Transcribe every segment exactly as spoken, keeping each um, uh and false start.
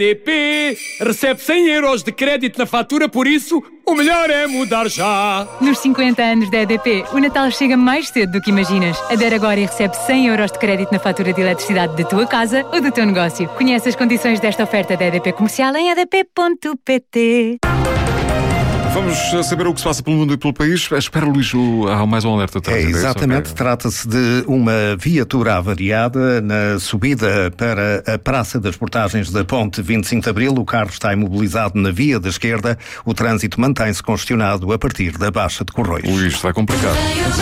D P recebe cem euros de crédito na fatura, por isso o melhor é mudar já. Nos cinquenta anos da E D P, o Natal chega mais cedo do que imaginas. Adere agora e recebe cem euros de crédito na fatura de eletricidade da tua casa ou do teu negócio. Conhece as condições desta oferta da E D P Comercial em e d p ponto p t. Vamos saber o que se passa pelo mundo e pelo país. Espera, Luís, há mais um alerta. É, exatamente. Okay. Trata-se de uma viatura avariada na subida para a Praça das Portagens da Ponte vinte e cinco de Abril. O carro está imobilizado na via da esquerda. O trânsito mantém-se congestionado a partir da Baixa de Corroios. Luís, vai complicado.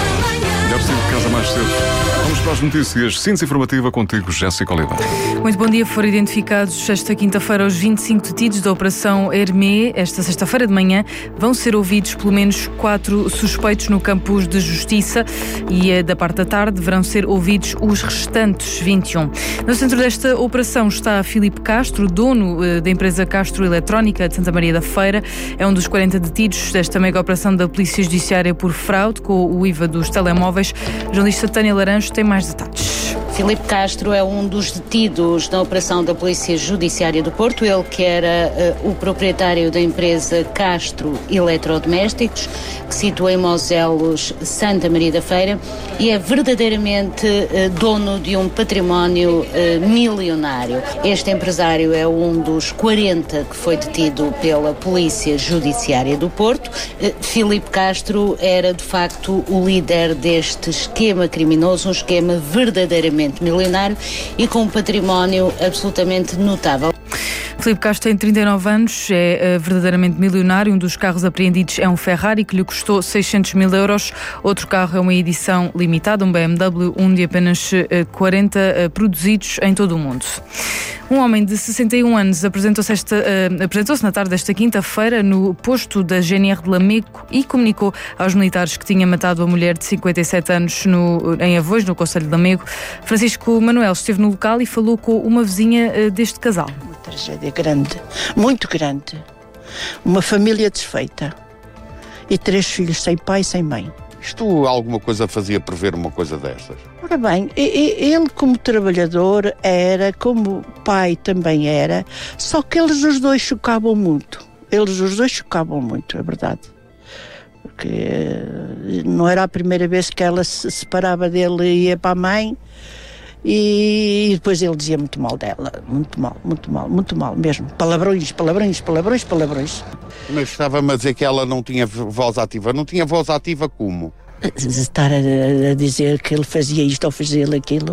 Melhor sair de casa mais cedo. Vamos para as notícias. Síntese informativa contigo, Jéssica Oliveira. Muito bom dia. Foram identificados esta quinta-feira os vinte e cinco detidos da Operação Hermé. Esta sexta-feira de manhã vão ser ouvidos pelo menos quatro suspeitos no campus de Justiça e da parte da tarde deverão ser ouvidos os restantes vinte e um. No centro desta operação está Filipe Castro, dono da empresa Castro Eletrónica de Santa Maria da Feira. É um dos quarenta detidos desta mega operação da Polícia Judiciária por fraude com o I V A dos telemóveis. A jornalista Tânia Laranjo tem mais detalhes. Filipe Castro é um dos detidos na operação da Polícia Judiciária do Porto. Ele que era uh, o proprietário da empresa Castro Eletrodomésticos, que situa em Moselos, Santa Maria da Feira, e é verdadeiramente uh, dono de um património uh, milionário. Este empresário é um dos quarenta que foi detido pela Polícia Judiciária do Porto. Uh, Filipe Castro era, de facto, o líder deste esquema criminoso, um esquema verdadeiramente milionário e com um património absolutamente notável. Filipe Castro tem trinta e nove anos, é uh, verdadeiramente milionário. Um dos carros apreendidos é um Ferrari que lhe custou seiscentos mil euros. Outro carro é uma edição limitada, um B M W, um de apenas uh, quarenta uh, produzidos em todo o mundo. Um homem de sessenta e um anos apresentou-se, esta, uh, apresentou-se na tarde desta quinta-feira no posto da G N R de Lamego e comunicou aos militares que tinha matado a mulher de cinquenta e sete anos no, em Avós, no concelho de Lamego. Francisco Manuel esteve no local e falou com uma vizinha uh, deste casal. Uma tragédia grande, muito grande. Uma família desfeita e três filhos sem pai e sem mãe. Isto alguma coisa fazia prever uma coisa destas? Ora bem, ele como trabalhador era, como pai também era, só que eles os dois chocavam muito. Eles os dois chocavam muito, é verdade. Porque não era a primeira vez que ela se separava dele e ia para a mãe, e depois ele dizia muito mal dela, muito mal, muito mal, muito mal mesmo. Palavrões, palavrões, palavrões, palavrões. Mas estava-me a dizer que ela não tinha voz ativa. Não tinha voz ativa como? Estar a, a dizer que ele fazia isto ou fazia aquilo.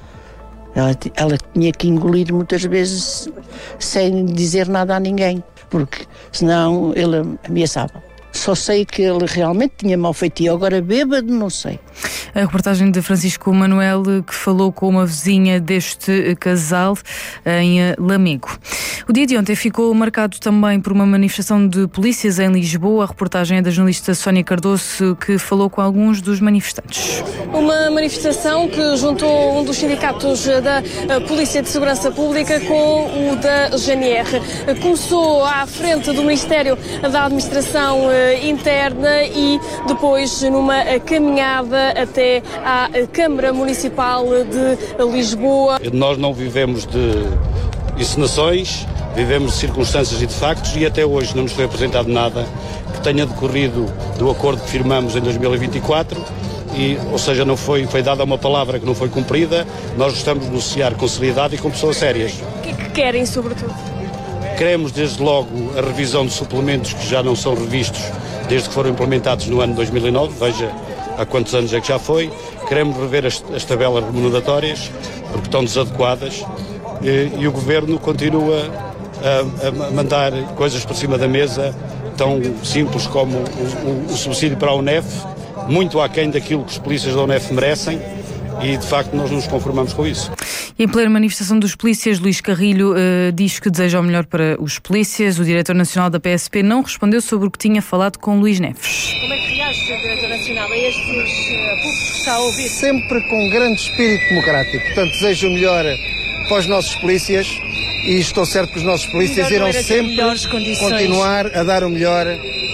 Ela, ela tinha que engolir muitas vezes sem dizer nada a ninguém, porque senão ele ameaçava. Só sei que ele realmente tinha mau feitio, agora bêbado não sei. A reportagem de Francisco Manuel, que falou com uma vizinha deste casal em Lamego. O dia de ontem ficou marcado também por uma manifestação de polícias em Lisboa. A reportagem é da jornalista Sónia Cardoso, que falou com alguns dos manifestantes. Uma manifestação que juntou um dos sindicatos da Polícia de Segurança Pública com o da G N R. Começou à frente do Ministério da Administração Interna e depois numa caminhada até à Câmara Municipal de Lisboa. Nós não vivemos de encenações, vivemos de circunstâncias e de factos, e até hoje não nos foi apresentado nada que tenha decorrido do acordo que firmamos em dois mil e vinte e quatro, e, ou seja, não foi, foi dada uma palavra que não foi cumprida. Nós estamos a negociar com seriedade e com pessoas sérias. O que é que querem, sobretudo? Queremos, desde logo, a revisão de suplementos que já não são revistos desde que foram implementados no ano dois mil e nove, veja há quantos anos é que já foi. Queremos rever as, as tabelas remuneratórias, porque estão desadequadas, e, e o Governo continua a, a mandar coisas por cima da mesa, tão simples como o, o, o subsídio para a UNEF, muito aquém daquilo que os polícias da UNEF merecem, e de facto nós não nos conformamos com isso. E em plena manifestação dos polícias, Luís Carrilho uh, diz que deseja o melhor para os polícias. O diretor nacional da P S P não respondeu sobre o que tinha falado com Luís Neves. Como é que reage, senhor diretor nacional, a estes uh, públicos que está a ouvir? Sempre com grande espírito democrático. Portanto, desejo o melhor para os nossos polícias e estou certo que os nossos polícias irão sempre continuar a dar o melhor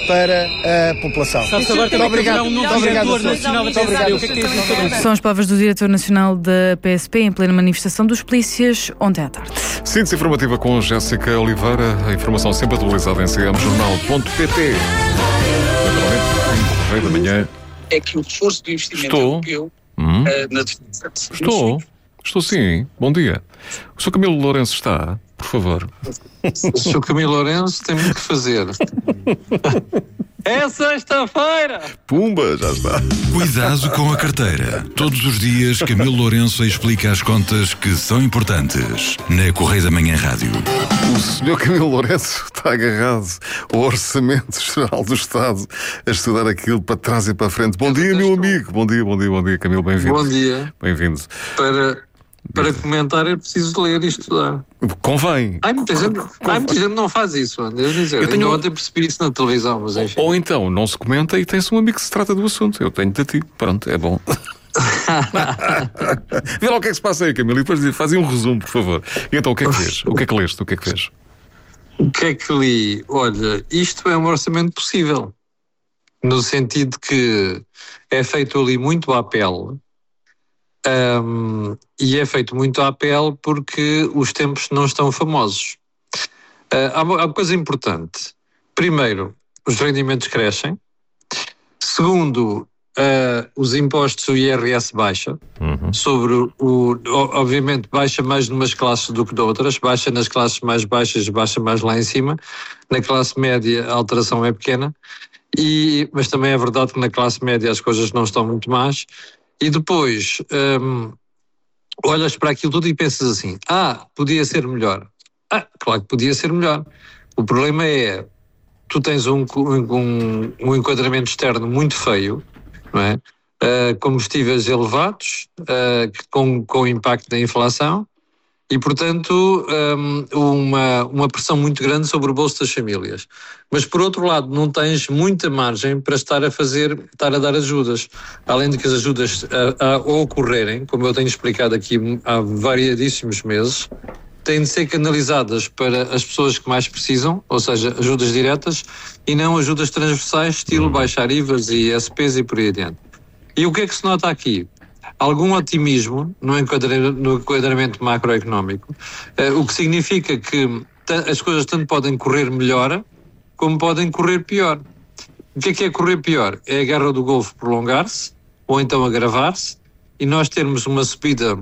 para a população. Muito obrigado. Muito obrigado. Muito obrigado. São as palavras do diretor nacional da P S P em plena manifestação dos polícias ontem à tarde. Síntese informativa com Jéssica Oliveira. A informação sempre atualizada em c m jornal ponto p t. Naturalmente, da manhã. É que o reforço do investimento Estou. europeu Hum? uh, na defesa. Estou. Estou sim. Bom dia. O senhor Camilo Lourenço está, por favor. O senhor Camilo Lourenço tem muito que fazer. É sexta-feira! Pumba, já está. Cuidado com a carteira. Todos os dias, Camilo Lourenço explica as contas que são importantes. Na Correio da Manhã Rádio. O senhor Camilo Lourenço está agarrado ao Orçamento Geral do Estado a estudar aquilo para trás e para a frente. Bom dia, meu amigo. Bom dia, bom dia, bom dia, Camilo. Bem-vindo. Bom dia. Bem-vindo. Para, para comentar é preciso ler e estudar. Convém. Há muita gente, há muita gente que não faz isso, devo dizer. Eu tenho... ontem percebi isso na televisão, mas enfim. Ou então não se comenta e tem-se um amigo que se trata do assunto. Eu tenho de ti. Pronto, é bom. Vê lá o que é que se passa aí, Camilo, e depois fazem um resumo, por favor. E então, o que é que fez? O que é que leste? O que é que fez? O que é que li? Olha, isto é um orçamento possível, no sentido que é feito ali muito à pele, um, e é feito muito à pele porque os tempos não estão famosos. Uh, há, uma, há uma coisa importante. Primeiro, os rendimentos crescem. Segundo, Uh, os impostos, o I R S baixa, uhum. sobre o, obviamente baixa mais numas classes do que de outras, baixa nas classes mais baixas, baixa mais lá em cima, na classe média a alteração é pequena, e, mas também é verdade que na classe média as coisas não estão muito más, e depois um, olhas para aquilo tudo e pensas assim, ah, podia ser melhor. Ah, claro que podia ser melhor. O problema é, tu tens um, um, um enquadramento externo muito feio, não é? Uh, combustíveis elevados, uh, com, com impacto da inflação e, portanto, um, uma, uma pressão muito grande sobre o bolso das famílias. Mas, por outro lado, não tens muita margem para estar a fazer, estar a dar ajudas. Além de que as ajudas a, a ocorrerem, como eu tenho explicado aqui há variadíssimos meses, têm de ser canalizadas para as pessoas que mais precisam, ou seja, ajudas diretas, e não ajudas transversais, estilo baixar I V As e I S Ps e por aí adiante. E o que é que se nota aqui? Algum otimismo no enquadramento, no enquadramento macroeconómico, eh, o que significa que as coisas tanto podem correr melhor, como podem correr pior. O que é que é correr pior? É a guerra do Golfo prolongar-se, ou então agravar-se, e nós termos uma subida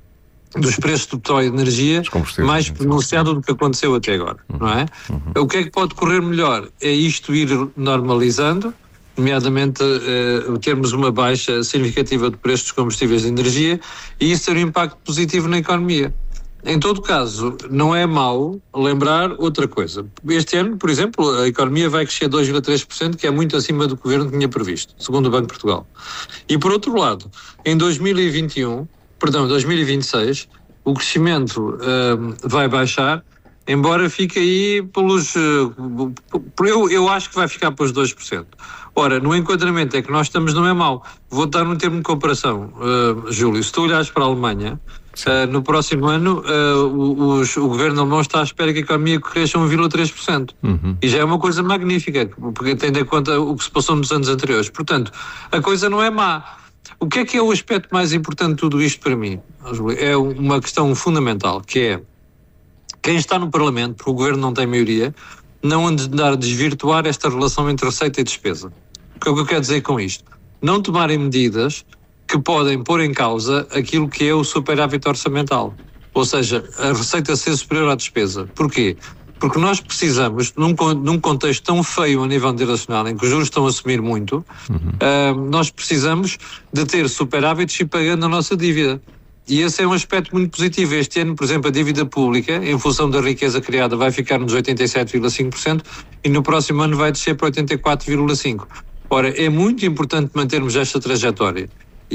dos preços do petróleo e de energia mais pronunciado do que aconteceu até agora, uhum. não é? Uhum. O que é que pode correr melhor? É isto ir normalizando, nomeadamente uh, termos uma baixa significativa de preços dos combustíveis de energia e isso ter um impacto positivo na economia. Em todo caso, não é mau lembrar outra coisa. Este ano, por exemplo, a economia vai crescer dois vírgula três por cento, que é muito acima do que o Governo tinha previsto, segundo o Banco de Portugal. E por outro lado, em dois mil e vinte e um, perdão, dois mil e vinte e seis, o crescimento uh, vai baixar, embora fique aí pelos... Uh, eu, eu acho que vai ficar pelos dois por cento. Ora, no enquadramento é que nós estamos não é mau. Vou dar um termo de comparação, uh, Júlio. Se tu olhares para a Alemanha, uh, no próximo ano uh, o, os, o governo alemão está à espera que a economia cresça um vírgula três por cento. Uhum. E já é uma coisa magnífica, porque tendo em conta o que se passou nos anos anteriores. Portanto, a coisa não é má. O que é que é o aspecto mais importante de tudo isto para mim? É uma questão fundamental, que é quem está no Parlamento, porque o Governo não tem maioria, não andar a desvirtuar esta relação entre receita e despesa. O que é que eu quero dizer com isto? Não tomarem medidas que podem pôr em causa aquilo que é o superávit orçamental. Ou seja, a receita ser superior à despesa. Porquê? Porque nós precisamos, num, num contexto tão feio a nível internacional, em que os juros estão a subir muito, uhum. uh, nós precisamos de ter superávites e pagando a nossa dívida. E esse é um aspecto muito positivo. Este ano, por exemplo, a dívida pública, em função da riqueza criada, vai ficar nos oitenta e sete vírgula cinco por cento e no próximo ano vai descer para oitenta e quatro vírgula cinco por cento. Ora, é muito importante mantermos esta trajetória.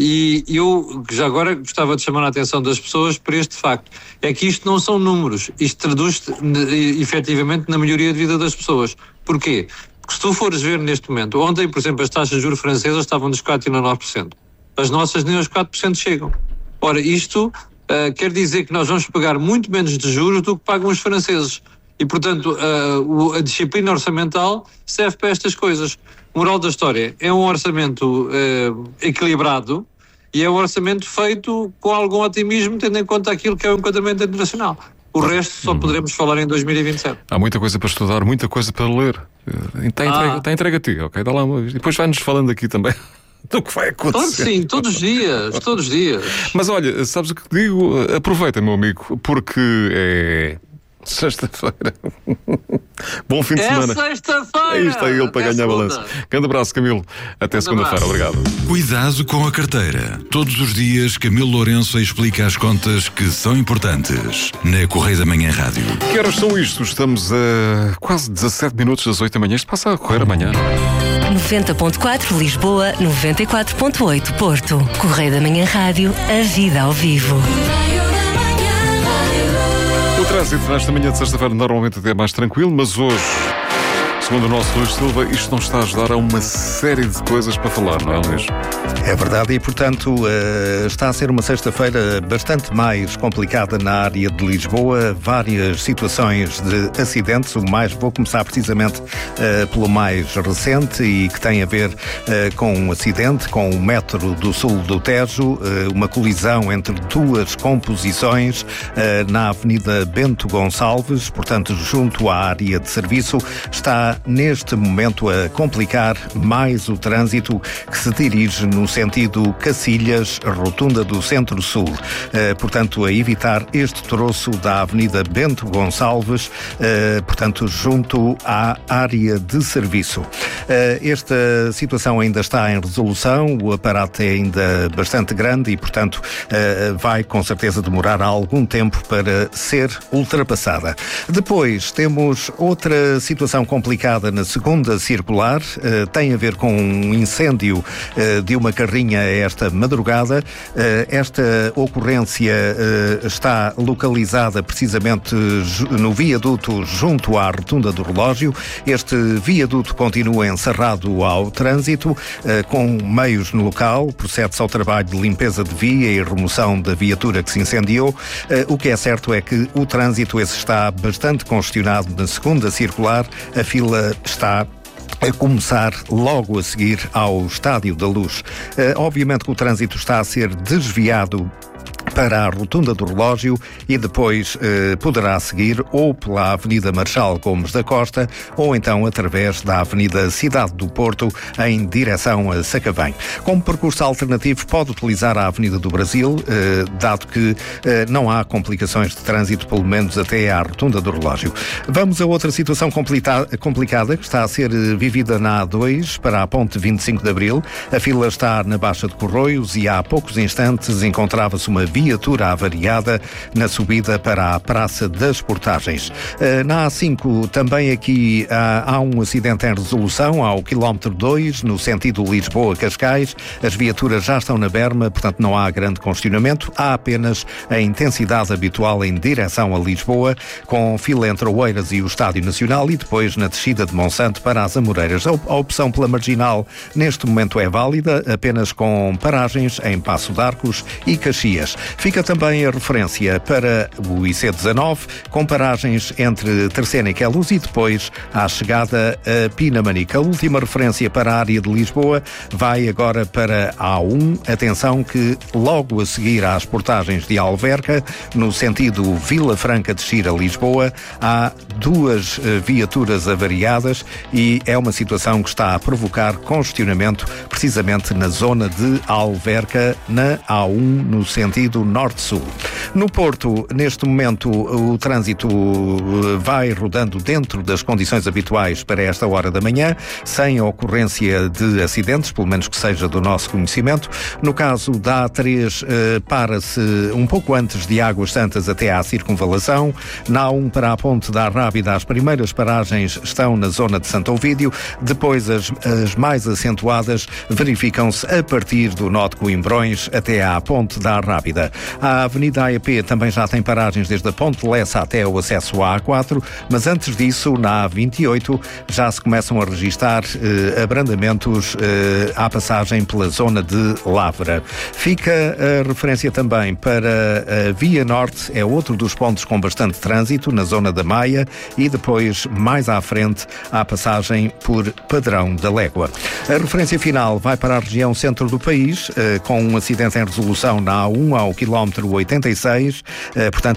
E eu já agora gostava de chamar a atenção das pessoas para este facto. É que isto não são números, isto traduz-se efetivamente na melhoria de vida das pessoas. Porquê? Porque se tu fores ver neste momento, ontem, por exemplo, as taxas de juros francesas estavam nos quatro vírgula nove por cento. As nossas nem aos quatro por cento chegam. Ora, isto uh, quer dizer que nós vamos pagar muito menos de juros do que pagam os franceses. E, portanto, a, a disciplina orçamental serve para estas coisas. Moral da história, é um orçamento uh, equilibrado e é um orçamento feito com algum otimismo, tendo em conta aquilo que é o enquadramento internacional. O resto só poderemos falar em dois mil e vinte e sete. Há muita coisa para estudar, muita coisa para ler. Está entregue, ah. está entregue a ti, ok? Dá lá uma... Depois vai-nos falando aqui também do que vai acontecer. Claro que sim, todos os dias, todos os dias. Mas olha, sabes o que digo? Aproveita, meu amigo, porque é... sexta-feira. Bom fim de é semana. É sexta-feira. Aí está ele para Até ganhar segunda. balanço. Grande abraço, Camilo. Até segunda-feira. Obrigado. Cuidado com a carteira. Todos os dias, Camilo Lourenço explica as contas que são importantes. Na Correio da Manhã Rádio. Que horas são isto? Estamos a quase dezassete minutos das oito da manhã. Isto passa a correr amanhã. noventa ponto quatro Lisboa, noventa e quatro ponto oito Porto. Correio da Manhã Rádio. A vida ao vivo. O trânsito nesta manhã de sexta-feira normalmente até é mais tranquilo, mas hoje, segundo o nosso Luís Silva, isto não está a ajudar a uma série de coisas para falar, não é, Luís? É verdade e, portanto, está a ser uma sexta-feira bastante mais complicada na área de Lisboa. Várias situações de acidentes. O mais, vou começar precisamente pelo mais recente e que tem a ver com um acidente com o metro do sul do Tejo, uma colisão entre duas composições na Avenida Bento Gonçalves, portanto, junto à área de serviço. Está neste momento a complicar mais o trânsito que se dirige no sentido Cacilhas, rotunda do Centro-Sul. Uh, portanto, a evitar este troço da Avenida Bento Gonçalves, uh, portanto, junto à área de serviço. Uh, esta situação ainda está em resolução, o aparato é ainda bastante grande e, portanto, uh, vai com certeza demorar algum tempo para ser ultrapassada. Depois, temos outra situação complicada na segunda circular, uh, tem a ver com um incêndio uh, de uma carrinha esta madrugada. Uh, esta ocorrência uh, está localizada precisamente no viaduto junto à rotunda do relógio. Este viaduto continua encerrado ao trânsito, uh, com meios no local, procede-se ao trabalho de limpeza de via e remoção da viatura que se incendiou. Uh, o que é certo é que o trânsito esse está bastante congestionado na segunda circular. A fila está a começar logo a seguir ao Estádio da Luz. Uh, obviamente que o trânsito está a ser desviado para a rotunda do relógio e depois eh, poderá seguir ou pela Avenida Marechal Gomes da Costa ou então através da Avenida Cidade do Porto em direção a Sacavém. Como percurso alternativo pode utilizar a Avenida do Brasil, eh, dado que eh, não há complicações de trânsito, pelo menos até à rotunda do relógio. Vamos a outra situação complicada que está a ser vivida na A dois para a ponte vinte e cinco de Abril. A fila está na Baixa de Corroios e há poucos instantes encontrava-se uma viatura avariada na subida para a Praça das Portagens. Na A cinco também aqui há, há um acidente em resolução ao quilómetro dois, no sentido Lisboa-Cascais. As viaturas já estão na berma, portanto não há grande congestionamento, há apenas a intensidade habitual em direção a Lisboa, com fila entre Oeiras e o Estádio Nacional e depois na descida de Monsanto para as Amoreiras. A opção pela Marginal neste momento é válida, apenas com paragens em Passo de Arcos e Caxias. Fica também a referência para o I C dezanove, com paragens entre Terceira e Queluz e depois à chegada a Pinamanique. A última referência para a área de Lisboa vai agora para a A um. Atenção que logo a seguir às portagens de Alverca, no sentido Vila Franca de Xira, Lisboa, há duas viaturas avariadas e é uma situação que está a provocar congestionamento precisamente na zona de Alverca, na A um, no sentido norte-sul. No Porto, neste momento, o trânsito vai rodando dentro das condições habituais para esta hora da manhã, sem a ocorrência de acidentes, pelo menos que seja do nosso conhecimento. No caso da A três, eh, para-se um pouco antes de Águas Santas até à circunvalação. Na A um para a Ponte da Rábida, as primeiras paragens estão na zona de Santo Ovídio, depois as, as mais acentuadas verificam-se a partir do nó de Coimbrões até à Ponte da Rábida. Lessa. A Avenida A E P também já tem paragens desde a Ponte de Lessa até o acesso à A quatro, mas antes disso, na A vinte e oito, já se começam a registar eh, abrandamentos eh, à passagem pela zona de Lavra. Fica a referência também para a Via Norte, é outro dos pontos com bastante trânsito, na zona da Maia, e depois, mais à frente, há a passagem por Padrão da Légua. A referência final vai para a região centro do país, eh, com um acidente em resolução na A um ao quilómetro oitenta e seis, eh, portanto,